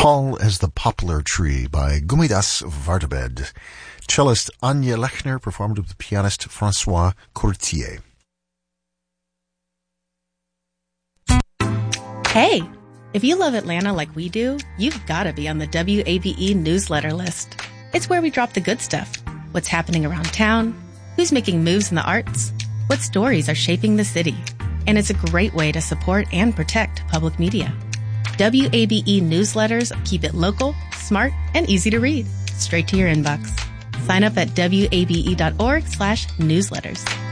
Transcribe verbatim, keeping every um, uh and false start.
Tall as the Poplar Tree by Gumidas Vartabed. Cellist Anya Lechner performed with pianist Francois Courtier. Hey, if you love Atlanta like we do, you've got to be on the W A B E newsletter list. It's where we drop the good stuff. What's happening around town, who's making moves in the arts, what stories are shaping the city. And it's a great way to support and protect public media. W A B E newsletters keep it local, smart, and easy to read. Straight to your inbox. Sign up at W A B E dot org slash newsletters.